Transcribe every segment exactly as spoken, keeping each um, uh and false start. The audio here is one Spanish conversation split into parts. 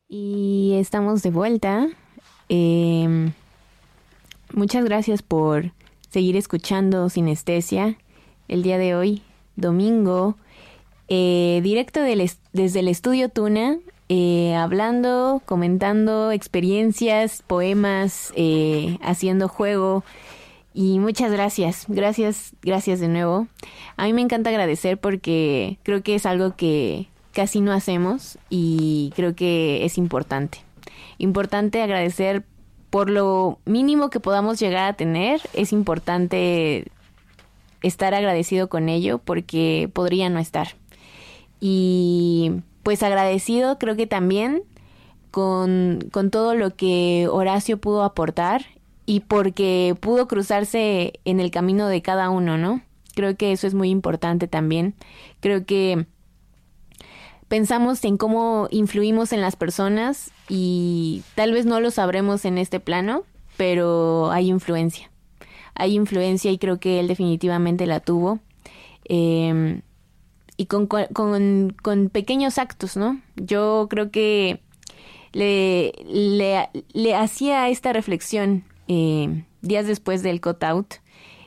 Y estamos de vuelta. Eh, muchas gracias por seguir escuchando Sinestesia el día de hoy, domingo, eh, directo del est- desde el estudio Tuna, eh, hablando, comentando experiencias, poemas, eh, haciendo juego. Y muchas gracias, gracias, gracias de nuevo. A mí me encanta agradecer porque creo que es algo que casi no hacemos y creo que es importante. Importante agradecer por lo mínimo que podamos llegar a tener. Es importante estar agradecido con ello porque podría no estar. Y pues agradecido creo que también con, con todo lo que Horacio pudo aportar y porque pudo cruzarse en el camino de cada uno, ¿no? Creo que eso es muy importante también. Creo que pensamos en cómo influimos en las personas y tal vez no lo sabremos en este plano, pero hay influencia. Hay influencia y creo que él definitivamente la tuvo. Eh, y con, con, con pequeños actos, ¿no? Yo creo que le, le, le hacía esta reflexión eh, días después del cut-out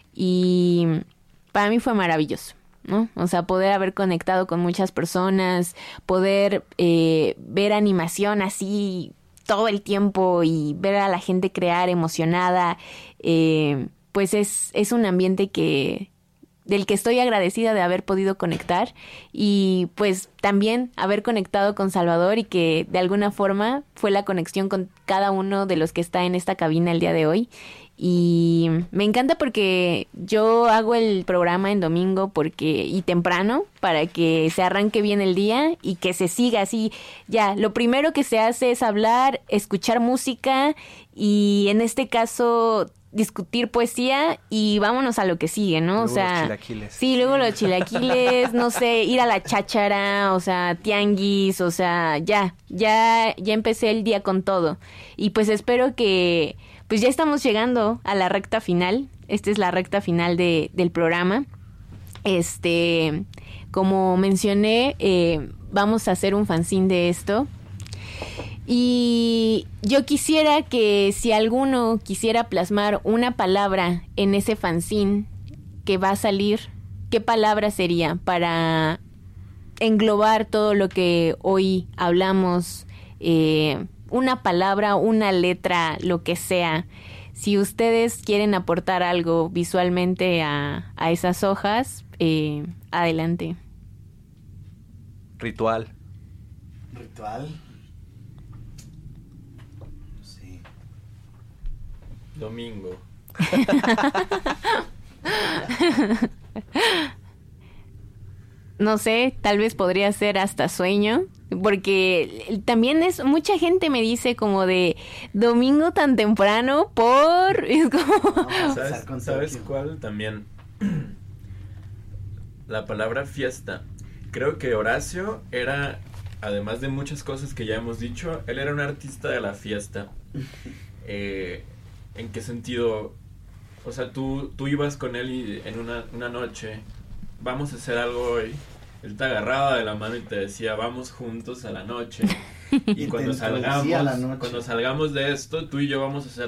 y para mí fue maravilloso, ¿no? O sea, poder haber conectado con muchas personas, poder eh, ver animación así todo el tiempo y ver a la gente crear emocionada, eh, pues es, es un ambiente que del que estoy agradecida de haber podido conectar y pues también haber conectado con Salvador y que de alguna forma fue la conexión con cada uno de los que está en esta cabina el día de hoy. Y me encanta porque yo hago el programa en domingo porque y temprano para que se arranque bien el día y que se siga así. Ya, lo primero que se hace es hablar, escuchar música y en este caso discutir poesía y vámonos a lo que sigue, ¿no? Luego o sea, los chilaquiles. Sí, luego los chilaquiles, no sé, ir a la cháchara, o sea, tianguis, o sea, ya, ya, ya empecé el día con todo. Y pues espero que, pues ya estamos llegando a la recta final. Esta es la recta final de, del programa. Este, como mencioné, eh, vamos a hacer un fanzine de esto. Y yo quisiera que si alguno quisiera plasmar una palabra en ese fanzine que va a salir, ¿qué palabra sería para englobar todo lo que hoy hablamos? Eh, una palabra, una letra, lo que sea. Si ustedes quieren aportar algo visualmente a, a esas hojas, eh, adelante. Ritual. Ritual. Domingo. No sé, tal vez podría ser hasta sueño, porque también es mucha gente me dice como de domingo tan temprano por es como ¿Sabes, ¿Sabes cuál? También la palabra fiesta. Creo que Horacio era, además de muchas cosas que ya hemos dicho, él era un artista de la fiesta. Eh, ¿En qué sentido? O sea, tú, tú ibas con él y en una, una noche, vamos a hacer algo hoy. Él te agarraba de la mano y te decía, vamos juntos a la noche. Y, y cuando salgamos, cuando salgamos de esto, tú y yo vamos a hacer